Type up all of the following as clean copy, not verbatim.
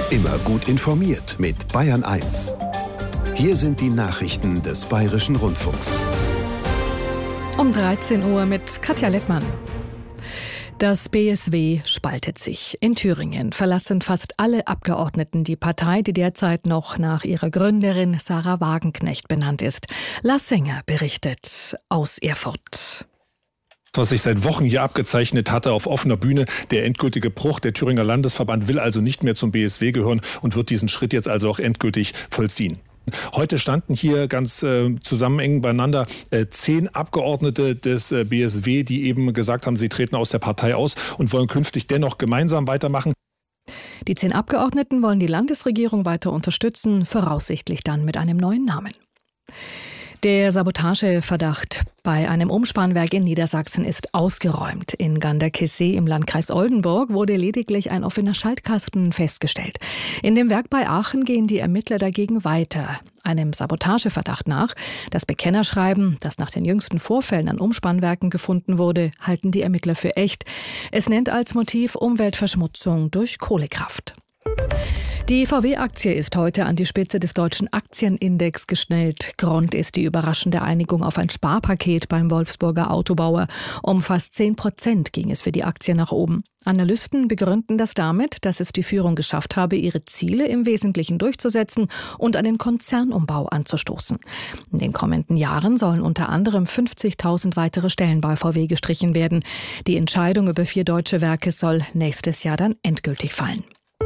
Immer gut informiert mit Bayern 1. Hier sind die Nachrichten des Bayerischen Rundfunks. Um 13 Uhr mit Katja Littmann. Das BSW spaltet sich. In Thüringen verlassen fast alle Abgeordneten die Partei, die derzeit noch nach ihrer Gründerin Sarah Wagenknecht benannt ist. Lars Sänger berichtet aus Erfurt. Was sich seit Wochen hier abgezeichnet hatte auf offener Bühne, der endgültige Bruch. Der Thüringer Landesverband will also nicht mehr zum BSW gehören und wird diesen Schritt jetzt also auch endgültig vollziehen. Heute standen hier ganz zusammenhängend beieinander 10 Abgeordnete des BSW, die eben gesagt haben, sie treten aus der Partei aus und wollen künftig dennoch gemeinsam weitermachen. Die 10 Abgeordneten wollen die Landesregierung weiter unterstützen, voraussichtlich dann mit einem neuen Namen. Der Sabotageverdacht bei einem Umspannwerk in Niedersachsen ist ausgeräumt. In Ganderkesee im Landkreis Oldenburg wurde lediglich ein offener Schaltkasten festgestellt. In dem Werk bei Aachen gehen die Ermittler dagegen weiter. Einem Sabotageverdacht nach. Das Bekennerschreiben, das nach den jüngsten Vorfällen an Umspannwerken gefunden wurde, halten die Ermittler für echt. Es nennt als Motiv Umweltverschmutzung durch Kohlekraft. Die VW-Aktie ist heute an die Spitze des deutschen Aktienindex geschnellt. Grund ist die überraschende Einigung auf ein Sparpaket beim Wolfsburger Autobauer. Um fast 10% ging es für die Aktie nach oben. Analysten begründen das damit, dass es die Führung geschafft habe, ihre Ziele im Wesentlichen durchzusetzen und einen Konzernumbau anzustoßen. In den kommenden Jahren sollen unter anderem 50.000 weitere Stellen bei VW gestrichen werden. Die Entscheidung über 4 deutsche Werke soll nächstes Jahr dann endgültig fallen.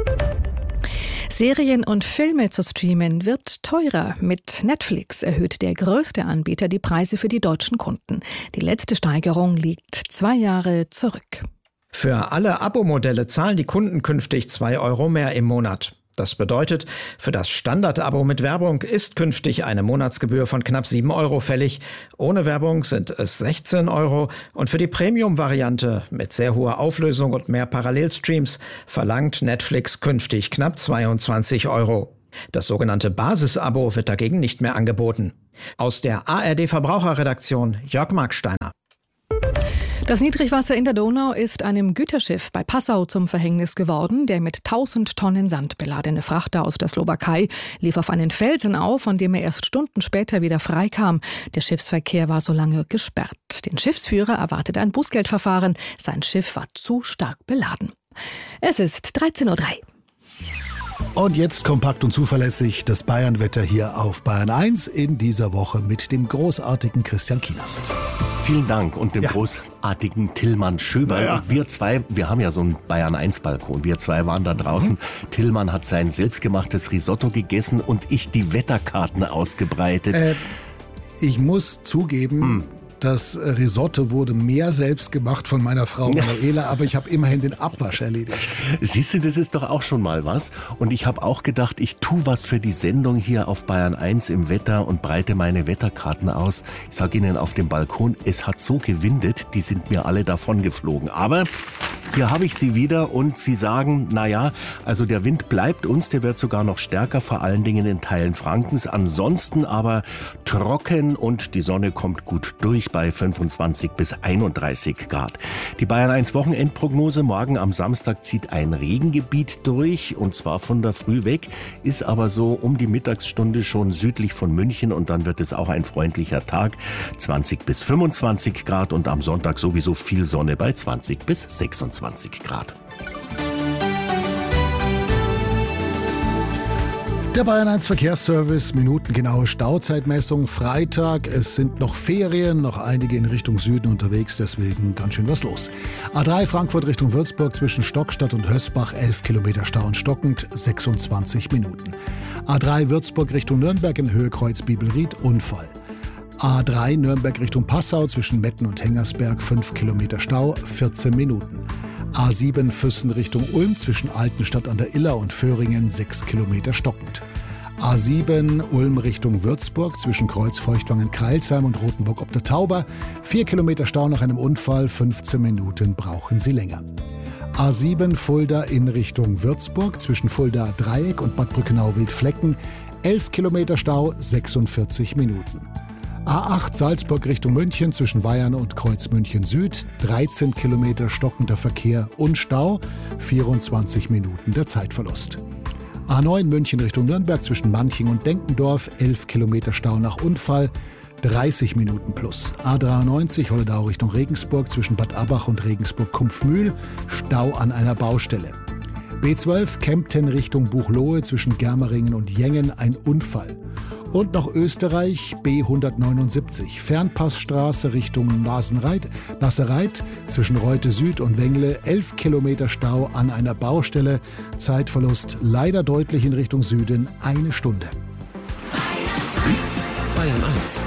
Serien und Filme zu streamen wird teurer. Mit Netflix erhöht der größte Anbieter die Preise für die deutschen Kunden. Die letzte Steigerung liegt 2 Jahre zurück. Für alle Abo-Modelle zahlen die Kunden künftig 2 € mehr im Monat. Das bedeutet, für das Standard-Abo mit Werbung ist künftig eine Monatsgebühr von knapp 7 € fällig. Ohne Werbung sind es 16 € und für die Premium-Variante mit sehr hoher Auflösung und mehr Parallelstreams verlangt Netflix künftig knapp 22 €. Das sogenannte Basis-Abo wird dagegen nicht mehr angeboten. Aus der ARD-Verbraucherredaktion Jörg Marksteiner. Das Niedrigwasser in der Donau ist einem Güterschiff bei Passau zum Verhängnis geworden. Der mit 1000 Tonnen Sand beladene Frachter aus der Slowakei lief auf einen Felsen auf, von dem er erst Stunden später wieder freikam. Der Schiffsverkehr war so lange gesperrt. Den Schiffsführer erwartet ein Bußgeldverfahren. Sein Schiff war zu stark beladen. Es ist 13:03 Uhr. Und jetzt kompakt und zuverlässig das Bayernwetter hier auf Bayern 1 in dieser Woche mit dem großartigen Christian Kienast. Vielen Dank und dem großartigen Tillmann Schöberl. Und wir zwei, wir haben ja so einen Bayern 1 Balkon. Wir zwei waren da draußen. Tillmann hat sein selbstgemachtes Risotto gegessen und ich die Wetterkarten ausgebreitet. Ich muss zugeben, das Risotto wurde mehr selbst gemacht von meiner Frau Manuela, aber ich habe immerhin den Abwasch erledigt. Siehst du, das ist doch auch schon mal was. Und ich habe auch gedacht, ich tue was für die Sendung hier auf Bayern 1 im Wetter und breite meine Wetterkarten aus. Ich sage Ihnen auf dem Balkon, es hat so gewindet, die sind mir alle davon geflogen. Aber hier habe ich sie wieder und sie sagen, naja, also der Wind bleibt uns, der wird sogar noch stärker, vor allen Dingen in Teilen Frankens. Ansonsten aber trocken und die Sonne kommt gut durch bei 25 bis 31 Grad. Die Bayern 1 Wochenendprognose, morgen am Samstag zieht ein Regengebiet durch und zwar von der Früh weg, ist aber so um die Mittagsstunde schon südlich von München und dann wird es auch ein freundlicher Tag, 20 bis 25 Grad und am Sonntag sowieso viel Sonne bei 20 bis 26 Grad. Der Bayern 1 Verkehrsservice, minutengenaue Stauzeitmessung, Freitag. Es sind noch Ferien, noch einige in Richtung Süden unterwegs, deswegen ganz schön was los. A3 Frankfurt Richtung Würzburg zwischen Stockstadt und Hösbach, 11 Kilometer Stau und stockend, 26 Minuten. A3 Würzburg Richtung Nürnberg in Höhe Kreuz Bibelried, Unfall. A3 Nürnberg Richtung Passau zwischen Metten und Hengersberg, 5 Kilometer Stau, 14 Minuten. A7 Füssen Richtung Ulm zwischen Altenstadt an der Iller und Föhringen 6 Kilometer stockend. A7 Ulm Richtung Würzburg zwischen Kreuzfeuchtwangen-Kreilsheim und Rothenburg ob der Tauber 4 Kilometer Stau nach einem Unfall, 15 Minuten brauchen Sie länger. A7 Fulda in Richtung Würzburg zwischen Fulda Dreieck und Bad Brückenau-Wildflecken 11 Kilometer Stau, 46 Minuten. A8 Salzburg Richtung München zwischen Weyern und Kreuz München Süd, 13 Kilometer stockender Verkehr und Stau, 24 Minuten der Zeitverlust. A9 München Richtung Nürnberg zwischen Manching und Denkendorf, 11 Kilometer Stau nach Unfall, 30 Minuten plus. A93 Holledau Richtung Regensburg zwischen Bad Abbach und Regensburg-Kumpfmühl, Stau an einer Baustelle. B12 Kempten Richtung Buchloe zwischen Germeringen und Jengen, ein Unfall. Und noch Österreich, B179, Fernpassstraße Richtung Nasserreit zwischen Reute Süd und Wengle, 11 Kilometer Stau an einer Baustelle, Zeitverlust leider deutlich in Richtung Süden, 1 Stunde. Bayern 1.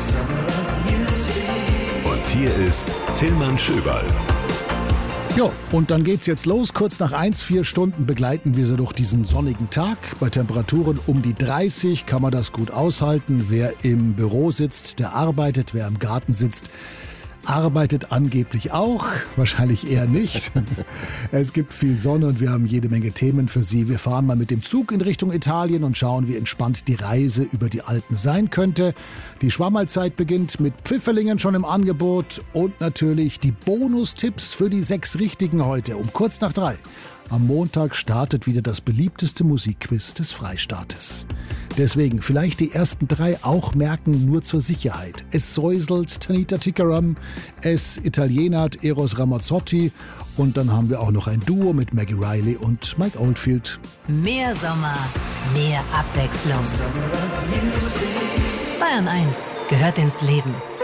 Und hier ist Tillmann Schöberl. Ja, und dann geht's jetzt los. Kurz nach 1, 4 Stunden begleiten wir sie durch diesen sonnigen Tag. Bei Temperaturen um die 30 kann man das gut aushalten. Wer im Büro sitzt, der arbeitet. Wer im Garten sitzt, arbeitet angeblich auch. Wahrscheinlich eher nicht. Es gibt viel Sonne und wir haben jede Menge Themen für Sie. Wir fahren mal mit dem Zug in Richtung Italien und schauen, wie entspannt die Reise über die Alpen sein könnte. Die Schwammerlzeit beginnt mit Pfifferlingen schon im Angebot und natürlich die Bonustipps für die 6 Richtigen heute um kurz nach 3. Am Montag startet wieder das beliebteste Musikquiz des Freistaates. Deswegen vielleicht die ersten 3 auch merken, nur zur Sicherheit. Es säuselt Tanita Tikaram, es italienert Eros Ramazzotti und dann haben wir auch noch ein Duo mit Maggie Riley und Mike Oldfield. Mehr Sommer, mehr Abwechslung. Bayern 1 gehört ins Leben.